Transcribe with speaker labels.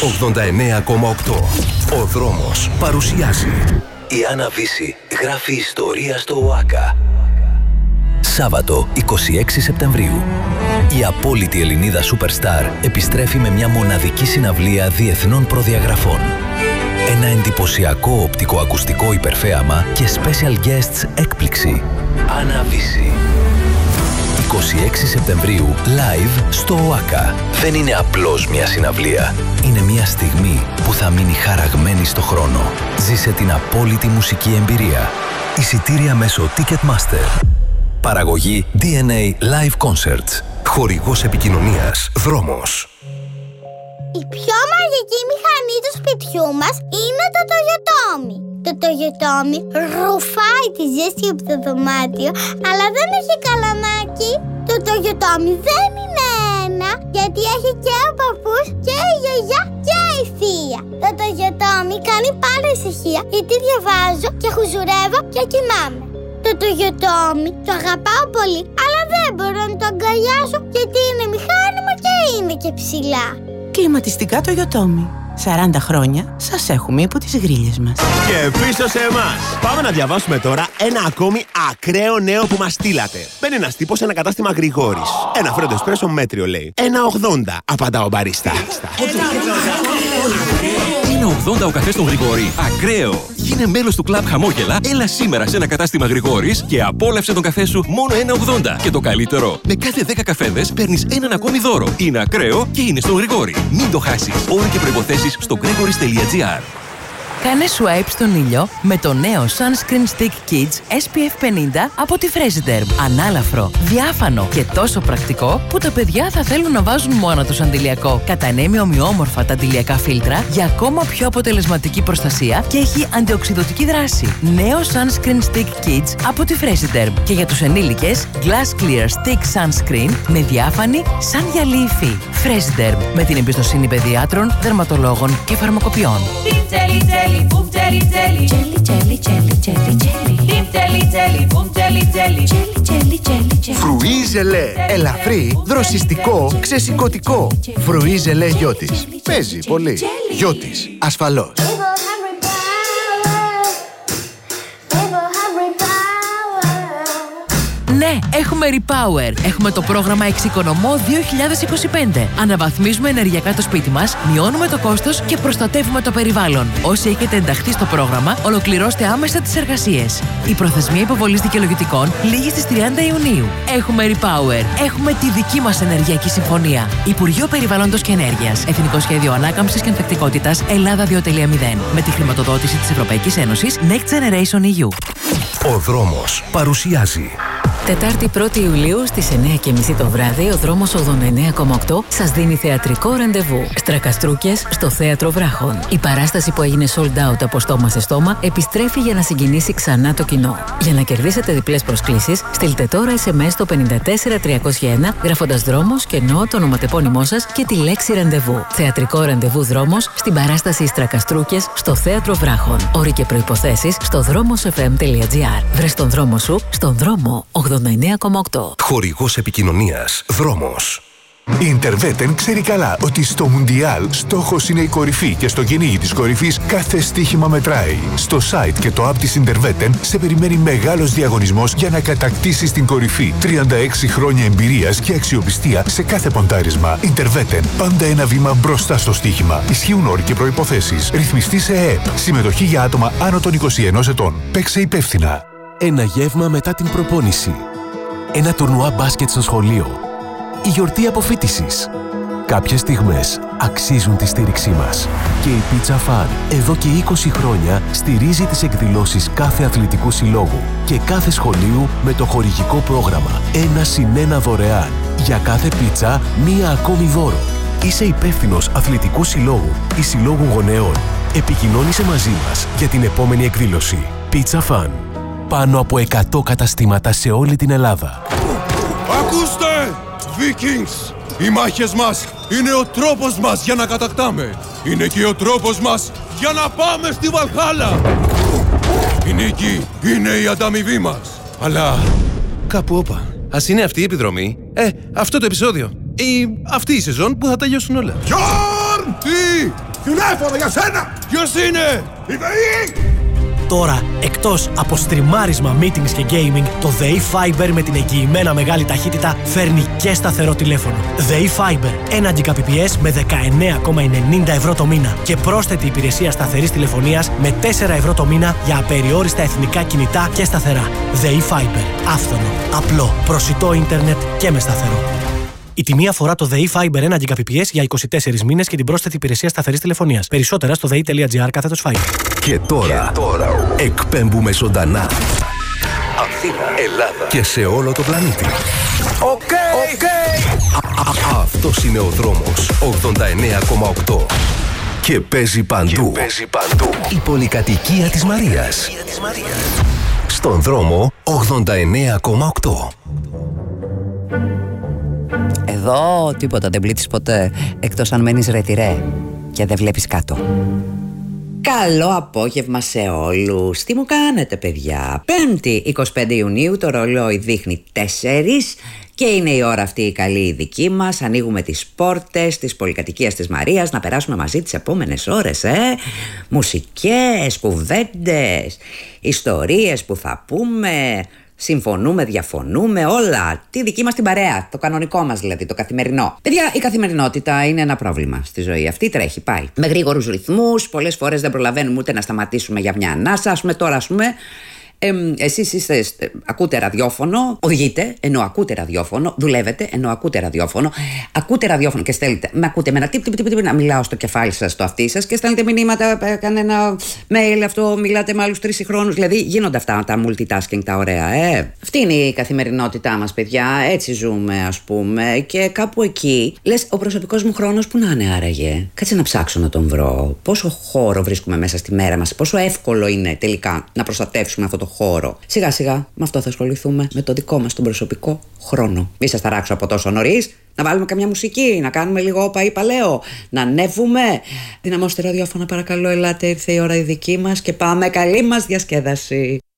Speaker 1: 89,8. Ο δρόμος παρουσιάζει. Η Άννα Βύση γράφει ιστορία στο ΟΑΚΑ. Σάββατο 26 Σεπτεμβρίου. Η απόλυτη Ελληνίδα Superstar επιστρέφει με μια μοναδική συναυλία διεθνών προδιαγραφών. Ένα εντυπωσιακό οπτικοακουστικό υπερθέαμα και special guests έκπληξη. Άννα Βύση. 26 Σεπτεμβρίου, live στο ΟΑΚΑ. Δεν είναι απλώς μια συναυλία. Είναι μια στιγμή που θα μείνει χαραγμένη στο χρόνο. Ζήσε την απόλυτη μουσική εμπειρία. Εισιτήρια μέσω Ticketmaster. Παραγωγή DNA Live Concerts. Χορηγός επικοινωνίας Δρόμος.
Speaker 2: Η πιο μαγική μηχανή του σπιτιού μας είναι το Toyotomi. Το Toyotomi ρουφάει τη ζέστη από το δωμάτιο, αλλά δεν έχει καλαμάκι. Το Toyotomi δεν είναι ένα, γιατί έχει και ο παππούς και η γιαγιά και η θεία. Το Toyotomi κάνει πάντα ησυχία, γιατί διαβάζω και χουζουρεύω και κοιμάμαι. Το Toyotomi το αγαπάω πολύ, αλλά δεν μπορώ να το αγκαλιάσω, γιατί είναι μηχάνημα και είναι και ψηλά.
Speaker 3: Κλιματιστικά Toyotomi. 40 χρόνια σας έχουμε υπό τις γρίλες μας.
Speaker 4: Και πίσω σε εμάς. Πάμε να διαβάσουμε τώρα ένα ακόμη ακραίο νέο που μας στείλατε. Μπαίνει ένας τύπος σε ένα κατάστημα Γρηγόρης. Ένα φρέντο εσπρέσο μέτριο λέει. 1,80 απαντά ο μπαρίστα.
Speaker 5: 1,80 ο καφές στον Γρηγόρη. Ακραίο! Γίνε μέλος του κλαμπ Χαμόγελα, έλα σήμερα σε ένα κατάστημα Γρηγόρης και απόλαυσε τον καφέ σου μόνο 1,80. Και το καλύτερο, με κάθε 10 καφέδες παίρνεις έναν ακόμη δώρο. Είναι ακραίο και είναι στον Γρηγόρη. Μην το χάσεις. Όροι και προϋποθέσεις στο gregoris.gr.
Speaker 6: Κάνε swipe στον ήλιο με το νέο Sunscreen Stick Kids SPF 50 από τη Fresiderm. Ανάλαφρο, διάφανο και τόσο πρακτικό που τα παιδιά θα θέλουν να βάζουν μόνο τους αντιλιακό. Κατανέμει ομοιόμορφα τα αντιλιακά φίλτρα για ακόμα πιο αποτελεσματική προστασία και έχει αντιοξειδωτική δράση. Νέο Sunscreen Stick Kids από τη Fresiderm. Και για τους ενήλικες, Glass Clear Stick Sunscreen με διάφανη σαν γυαλί υφή. Fresiderm, με την εμπιστοσύνη παιδιάτρων, δερματολόγων και φαρμακοποιών.
Speaker 7: Φρουί ζελέ. Ελαφρύ, δροσιστικό, ξεσηκωτικό. Φρουί ζελέ Γιώτης. Παίζει πολύ. Γιώτης. Ασφαλώς.
Speaker 6: Ναι, έχουμε Repower. Έχουμε το πρόγραμμα Εξοικονομώ 2025. Αναβαθμίζουμε ενεργειακά το σπίτι μας, μειώνουμε το κόστος και προστατεύουμε το περιβάλλον. Όσοι έχετε ενταχθεί στο πρόγραμμα, ολοκληρώστε άμεσα τις εργασίες. Η προθεσμία υποβολής δικαιολογητικών λήγει στις 30 Ιουνίου. Έχουμε Repower. Έχουμε τη δική μας ενεργειακή συμφωνία. Υπουργείο Περιβάλλοντος και Ενέργειας. Εθνικό Σχέδιο Ανάκαμψης και Ανθεκτικότητας Ελλάδα 2.0. Με τη χρηματοδότηση της Ευρωπαϊκής Ένωσης Next Generation EU.
Speaker 1: Ο δρόμος παρουσιάζει.
Speaker 8: Τετάρτη 1η Ιουλίου στις 9:30 το βράδυ, ο δρόμος 89,8 σας δίνει θεατρικό ραντεβού. Στρακαστρούκες στο Θέατρο Βράχων. Η παράσταση που έγινε sold out από στόμα σε στόμα επιστρέφει για να συγκινήσει ξανά το κοινό. Για να κερδίσετε διπλές προσκλήσεις, στείλτε τώρα SMS στο 54301 γράφοντας δρόμος, κενό, το ονοματεπώνυμό σας και τη λέξη ραντεβού. Θεατρικό ραντεβού δρόμος στην παράσταση Στρακαστρούκες στο Θέατρο Βράχων. Όροι και προϋποθέσεις στο δρόμοσfm.gr. Βρες τον δρόμο σου στον δρόμο 89,8.
Speaker 1: Χορηγός επικοινωνίας Δρόμος.
Speaker 9: Η Interveten ξέρει καλά ότι στο Μουντιάλ στόχος είναι η κορυφή και στο κυνήγι της κορυφής κάθε στοίχημα μετράει. Στο site και το app της Interveten σε περιμένει μεγάλος διαγωνισμός για να κατακτήσεις την κορυφή. 36 χρόνια εμπειρίας και αξιοπιστία σε κάθε ποντάρισμα. Interveten, πάντα ένα βήμα μπροστά στο στοίχημα. Ισχύουν όροι και προϋποθέσεις. Ρυθμιστή σε ΕΕΠ. Συμμετοχή για άτομα άνω των 21 ετών. Παίξε υπεύθυνα.
Speaker 10: Ένα γεύμα μετά την προπόνηση. Ένα τουρνουά μπάσκετ στο σχολείο. Η γιορτή αποφοίτησης. Κάποιες στιγμές αξίζουν τη στήριξή μας. Και η Pizza Fun εδώ και 20 χρόνια στηρίζει τις εκδηλώσεις κάθε αθλητικού συλλόγου και κάθε σχολείου με το χορηγικό πρόγραμμα 1+1 δωρεάν. Για κάθε πίτσα, μία ακόμη δώρο. Είσαι υπεύθυνος αθλητικού συλλόγου ή συλλόγου γονέων. Επικοινώνησε μαζί μας για την επόμενη εκδήλωση. Pizza Fun. Πάνω από 100 καταστήματα σε όλη την Ελλάδα.
Speaker 11: Ακούστε! Vikings! Οι μάχες μας είναι ο τρόπος μας για να κατακτάμε. Είναι και ο τρόπος μας για να πάμε στη Βαλχάλα. Η νίκη είναι η ανταμοιβή μας. Αλλά κάπου όπα. Ας είναι αυτή η επιδρομή. Αυτό το επεισόδιο. Ή αυτή η σεζόν που θα τελειώσουν όλα. Γιόρν! Τι! Τηλέφωνο για σένα! Ποιος είναι? Η ΔΕΗ!
Speaker 12: Τώρα, εκτός από στριμάρισμα, meetings και gaming, το ΔΕΗ Fiber με την εγγυημένα μεγάλη ταχύτητα φέρνει και σταθερό τηλέφωνο. ΔΕΗ Fiber, 1 Gbps με 19,90 ευρώ το μήνα και πρόσθετη υπηρεσία σταθερής τηλεφωνίας με 4 ευρώ το μήνα για απεριόριστα εθνικά κινητά και σταθερά. ΔΕΗ Fiber, άφθονο, απλό, προσιτό ίντερνετ και με σταθερό. Η τιμή αφορά το ΔΕΗ Fiber 1 Gbps για 24 μήνες και την πρόσθετη υπηρεσία σταθερής τηλεφωνίας. Περισσότερα στο dei.gr/Fiber.
Speaker 1: Και τώρα εκπέμπουμε ζωντανά Αθήνα, Ελλάδα και σε όλο το πλανήτη. Αυτός είναι ο δρόμος 89,8 και παίζει παντού. Η πολυκατοικία της Μαρίας. Στον δρόμο 89,8.
Speaker 13: Εδώ τίποτα δεν πλήττεις ποτέ, εκτός αν μένεις ρετυρέ και δεν βλέπεις κάτω. Καλό απόγευμα σε όλους. Τι μου κάνετε, παιδιά? 5η 25 Ιουνίου, το ρολόι δείχνει 4 και είναι η ώρα αυτή η καλή η δική μας. Ανοίγουμε τις πόρτες της πολυκατοικίας της Μαρίας να περάσουμε μαζί τις επόμενες ώρες. Μουσικές, κουβέντες, ιστορίες που θα πούμε. Συμφωνούμε, διαφωνούμε, όλα. Τη δική μας την παρέα, το κανονικό μας δηλαδή, το καθημερινό. Παιδιά, η καθημερινότητα είναι ένα πρόβλημα στη ζωή. Αυτή τρέχει, πάει. Με γρήγορους ρυθμούς, πολλές φορές δεν προλαβαίνουμε ούτε να σταματήσουμε για μια ανάσα. Ας πούμε τώρα, εσείς ακούτε ραδιόφωνο, οδηγείτε ενώ ακούτε ραδιόφωνο, δουλεύετε ενώ ακούτε ραδιόφωνο και στέλνετε. Με ακούτε εμένα, να μιλάω στο κεφάλι σας, στο αυτί σας και στέλνετε μηνύματα, κανένα mail, αυτό μιλάτε με άλλους 3 συγχρόνους. Δηλαδή γίνονται αυτά τα multitasking τα ωραία, Αυτή είναι η καθημερινότητά μας, παιδιά. Έτσι ζούμε, ας πούμε. Και κάπου εκεί λες, ο προσωπικός μου χρόνος που να είναι άραγε? Κάτσε να ψάξω να τον βρω. Πόσο χώρο βρίσκουμε μέσα στη μέρα μας, πόσο εύκολο είναι τελικά να προστατεύσουμε αυτό το χώρο. Σιγά σιγά με αυτό θα ασχοληθούμε, με το δικό μας τον προσωπικό χρόνο. Μη σας ταράξω από τόσο νωρίς. Να βάλουμε καμιά μουσική, να κάνουμε λίγο όπα ή παλαιό, να ανέβουμε. Δυναμώστε ραδιόφωνα παρακαλώ, ελάτε, ήρθε η ώρα η δική μας και πάμε. Καλή μας διασκέδαση.